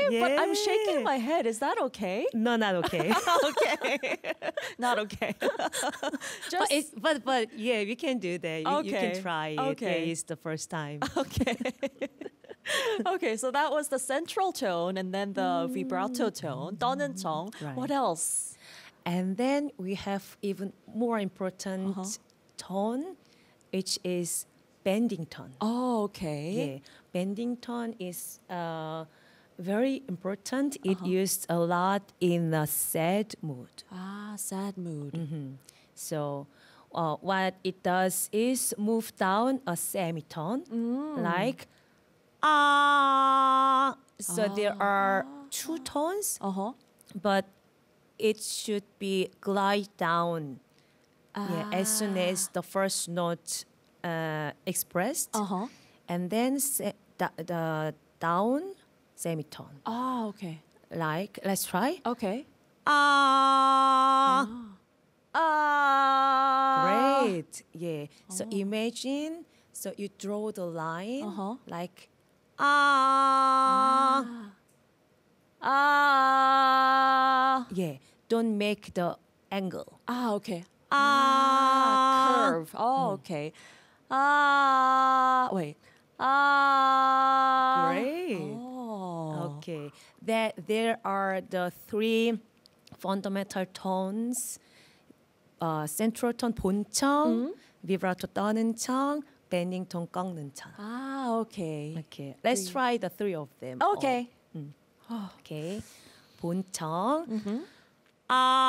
but I'm shaking Yeah. my head. Is that okay? No, not okay. Okay. Not okay. Just but yeah, we can do that. You Okay. can try it. Okay. Yeah, it's the first time. okay. Okay, so that was the central tone and then the vibrato tone. 떠는 청. Right. What else? And then we have even more important tone, which is bending tone. Oh, okay. Yeah, bending tone is very important. It used a lot in the sad mood. Ah, sad mood. So what it does is move down a semitone, like ah. So there are two tones, Uh-huh. but it should be glide down. Yeah, as soon as the first note expressed, Uh-huh. and then the down semitone. Ah, okay. Like, let's try. Okay. Ah. Ah. Great. Yeah. So imagine, so you draw the line like ah. Ah. Yeah. Don't make the angle. Ah, okay. Ah. Curve. Oh, okay. Ah. Wait. Ah. Great. Oh. Okay. There are the three fundamental tones. Central tone 본청, vibrato 떠는 청, bending tone 꺾는 청. Ah, okay. Okay. Let's try the three of them. Okay. Okay. 본청.